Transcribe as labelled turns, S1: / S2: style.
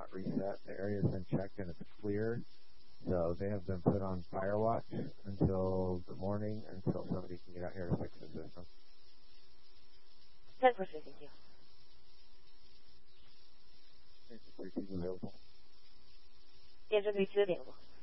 S1: not reset. The area's been checked and it's clear. So they have been put on fire watch until the morning, until somebody can get out here to fix the system.
S2: 10%, thank you.
S1: Is the 3 available?
S2: Engine 32 available.